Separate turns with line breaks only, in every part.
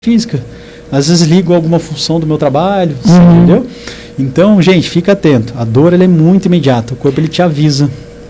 física. Às vezes ligo alguma função do meu trabalho, entendeu? Então, gente, fica atento. A dor ela é muito imediata. O corpo ele te avisa.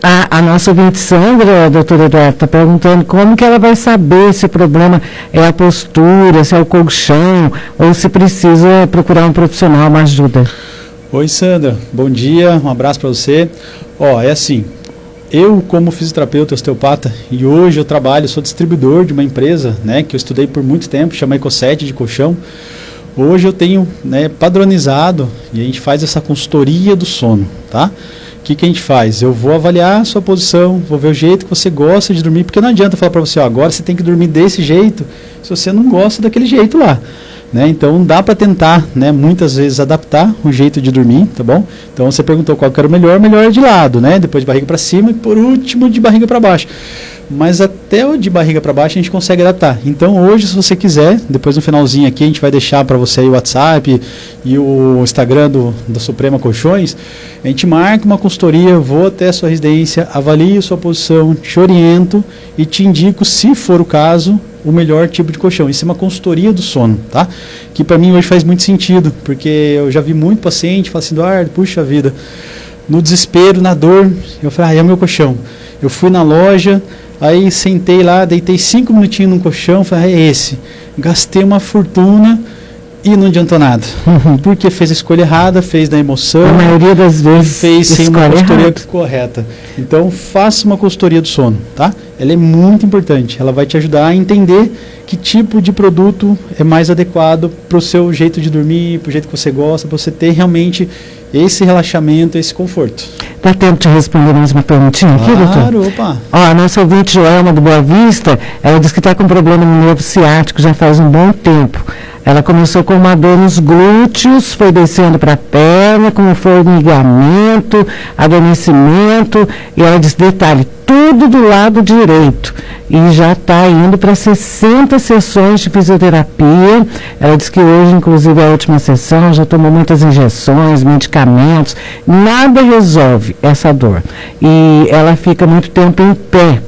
A nossa ouvinte Sandra, doutora Eduardo, está perguntando como que ela vai saber se o problema é a postura, se é o colchão, ou se precisa procurar um profissional, uma ajuda.
Oi, Sandra. Bom dia. Um abraço para você. É assim. Eu, como fisioterapeuta osteopata, e hoje eu trabalho, sou distribuidor de uma empresa, né, que eu estudei por muito tempo, chama Ecosset de colchão. Hoje eu tenho, né, padronizado e a gente faz essa consultoria do sono, tá? O que a gente faz? Eu vou avaliar a sua posição, vou ver o jeito que você gosta de dormir, porque não adianta falar para você, agora você tem que dormir desse jeito, se você não gosta daquele jeito lá. Né? Então dá para tentar, né, muitas vezes adaptar o jeito de dormir, tá bom? Então você perguntou qual que era o melhor é de lado, né? Depois de barriga para cima e por último de barriga para baixo. Mas até o de barriga para baixo a gente consegue adaptar. Então hoje, se você quiser, depois no finalzinho aqui a gente vai deixar para você aí o WhatsApp e o Instagram da Suprema Colchões. A gente marca uma consultoria, vou até a sua residência, avalio a sua posição, te oriento e te indico, se for o caso, o melhor tipo de colchão. Isso é uma consultoria do sono, tá? Que para mim hoje faz muito sentido, porque eu já vi muito paciente falar assim, Eduardo, puxa vida, no desespero, na dor, eu falei, é o meu colchão. Eu fui na loja, aí sentei lá, deitei 5 minutinhos num colchão, falei, é esse. Gastei uma fortuna e não adiantou nada. Porque fez a escolha errada, fez da emoção.
A maioria das vezes
fez sem uma consultoria correta. Então, faça uma consultoria do sono, tá? Ela é muito importante. Ela vai te ajudar a entender que tipo de produto é mais adequado para o seu jeito de dormir, para o jeito que você gosta, para você ter realmente esse relaxamento, esse conforto.
Dá tempo de responder mais uma perguntinha aqui, doutor?
Claro, opa.
A nossa ouvinte Joelma do Boa Vista, ela diz que está com problema no nervo ciático já faz um bom tempo. Ela começou com uma dor nos glúteos, foi descendo para a perna, com formigamento, adormecimento, e ela diz, detalhe, tudo do lado direito. E já está indo para 60 sessões de fisioterapia. Ela diz que hoje, inclusive, é a última sessão, já tomou muitas injeções, medicamentos, nada resolve essa dor. E ela fica muito tempo em pé.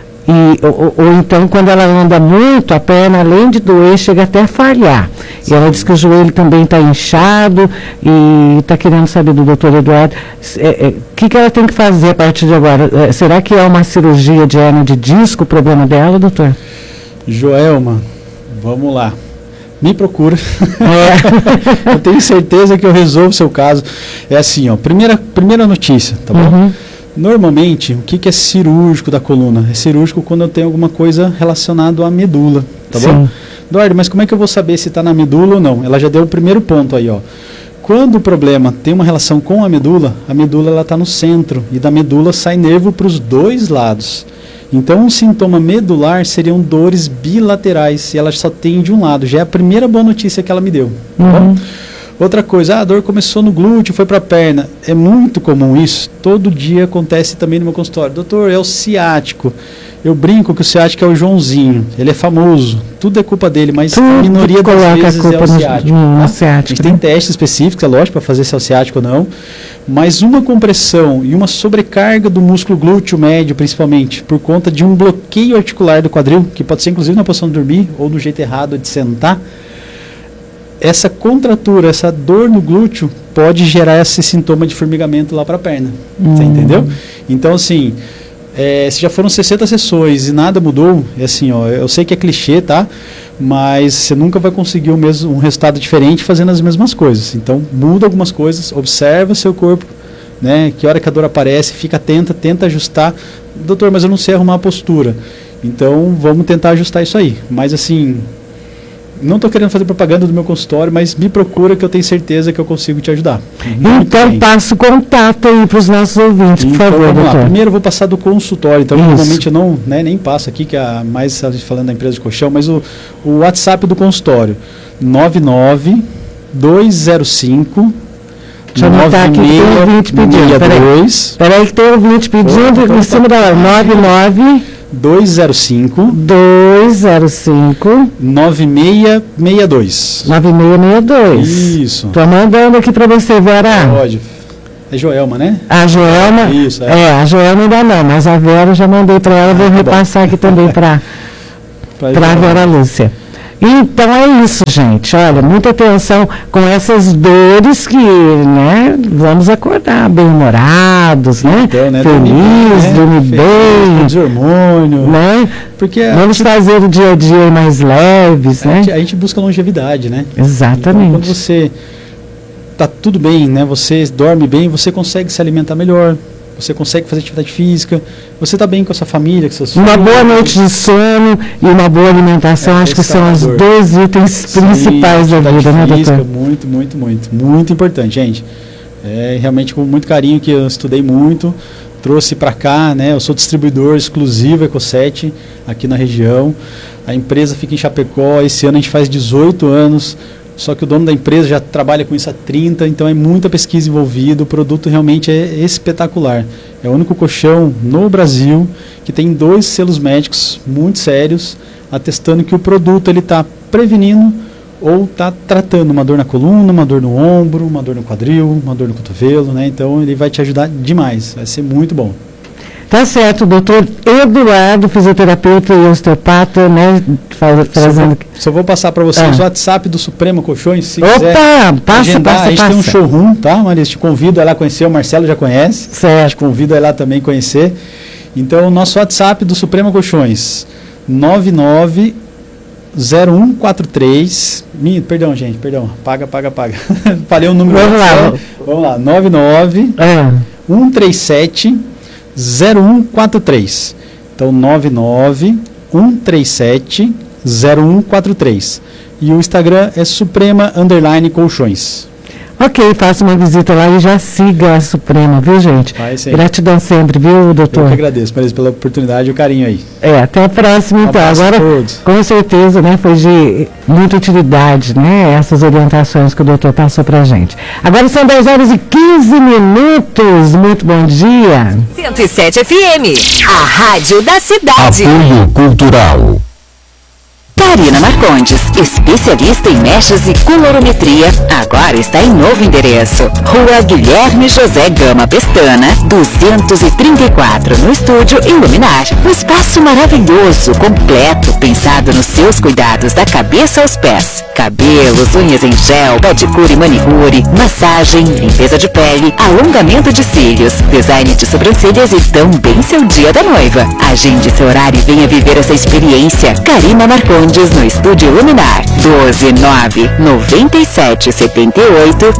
Ou então, quando ela anda muito, a perna, além de doer, chega até a falhar. Sim. E ela diz que o joelho também está inchado e está querendo saber do doutor Eduardo o que ela tem que fazer a partir de agora. Será que é uma cirurgia de hérnia de disco o problema dela, doutor?
Joelma, vamos lá. Me procura. Eu tenho certeza que eu resolvo o seu caso. É assim, primeira notícia, tá bom? Normalmente, o que é cirúrgico da coluna? É cirúrgico quando eu tenho alguma coisa relacionada à medula, tá bom? Eduardo, mas como é que eu vou saber se está na medula ou não? Ela já deu o primeiro ponto aí, ó. Quando o problema tem uma relação com a medula ela está no centro e da medula sai nervo para os dois lados. Então, um sintoma medular seriam dores bilaterais e ela só tem de um lado. Já é a primeira boa notícia que ela me deu, tá bom? Outra coisa, a dor começou no glúteo, foi para a perna. É muito comum isso. Todo dia acontece também no meu consultório. Doutor, é o ciático. Eu brinco que o ciático é o Joãozinho. Ele é famoso. Tudo é culpa dele, mas a minoria das vezes é o ciático. A gente tem testes específicos, é lógico, para fazer se é o ciático ou não. Mas uma compressão e uma sobrecarga do músculo glúteo médio, principalmente, por conta de um bloqueio articular do quadril, que pode ser inclusive na posição de dormir ou no jeito errado de sentar, essa contratura, essa dor no glúteo pode gerar esse sintoma de formigamento lá para a perna. Você entendeu? Então, assim, se já foram 60 sessões e nada mudou, é assim, eu sei que é clichê, tá? Mas você nunca vai conseguir um resultado diferente fazendo as mesmas coisas. Então, muda algumas coisas, observa seu corpo, né? Que hora que a dor aparece, fica atenta, tenta ajustar. Doutor, mas eu não sei arrumar a postura. Então, vamos tentar ajustar isso aí. Mas, assim, não estou querendo fazer propaganda do meu consultório, mas me procura que eu tenho certeza que eu consigo te ajudar.
Então, passa o contato aí para os nossos ouvintes, por favor,
vamos lá.
doutor.
Primeiro eu vou passar do consultório, então normalmente eu não, nem passo aqui, que é mais falando da empresa de colchão, mas o WhatsApp do consultório, 99-205...
Deixa eu anotar aqui, tem ouvinte pedindo. Peraí que tem ouvinte pedindo em cima da hora.
205 9662.
9662.
Isso.
Tô mandando aqui para você, Vera.
Pode. É Joelma, né?
A Joelma.
Isso,
a Joelma ainda não, mas a Vera já mandei para ela, vou repassar aqui também para a Vera Lúcia. Então é isso, gente. Olha, muita atenção com essas dores que, né, vamos acordar bem-humorados, né?
Então, né?
Feliz, dormir bem.
De hormônio.
Né?
Porque
vamos fazer o dia a dia mais leves, né?
A gente busca longevidade, né?
Exatamente.
Então, quando você tá tudo bem, né? Você dorme bem, você consegue se alimentar melhor. Você consegue fazer atividade física, você está bem com a sua família, com seus filhos.
Uma boa noite de sono e uma boa alimentação, acho que são os dois itens principais da vida, né, doutor?
Muito importante, gente. É realmente com muito carinho que eu estudei muito, trouxe para cá, né? Eu sou distribuidor exclusivo Ecosset aqui na região. A empresa fica em Chapecó, esse ano a gente faz 18 anos. Só que o dono da empresa já trabalha com isso há 30, então é muita pesquisa envolvida, o produto realmente é espetacular. É o único colchão no Brasil que tem 2 selos médicos muito sérios, atestando que o produto está prevenindo ou está tratando uma dor na coluna, uma dor no ombro, uma dor no quadril, uma dor no cotovelo, né? Então ele vai te ajudar demais, vai ser muito bom.
Tá certo, doutor Eduardo, fisioterapeuta e osteopata, né? Fazendo...
Só vou passar para vocês o WhatsApp do Suprema Colchões, se quiser
passa.
A gente tem um showroom, tá, Marisa? Te convido a ir lá conhecer, o Marcelo já conhece.
Certo.
Te convido a ir lá também conhecer. Então, o nosso WhatsApp do Suprema Colchões, 990143. Perdão, gente, Paga. Falei o número. Vamos lá. 99 137 0143. Então 99-137-0143. E o Instagram é Suprema_Colchões.
Ok, faça uma visita lá e já siga a Suprema, viu, gente? Gratidão sempre, viu, doutor?
Eu que agradeço, Marisa, pela oportunidade e o carinho aí.
Até a próxima, então. Agora, com certeza, né, foi de muita utilidade, né, essas orientações que o doutor passou pra gente. Agora são 10h15. Muito bom dia.
107 FM, a rádio da cidade.
Apoio Cultural.
Karina Marcondes, especialista em mechas e colorometria, agora está em novo endereço. Rua Guilherme José Gama Pestana, 234, no Estúdio Iluminar. Um espaço maravilhoso, completo, pensado nos seus cuidados da cabeça aos pés. Cabelos, unhas em gel, pedicure e manicure, massagem, limpeza de pele, alongamento de cílios, design de sobrancelhas e também seu dia da noiva. Agende seu horário e venha viver essa experiência. Karina Marcondes, no Estúdio Luminar, 1299778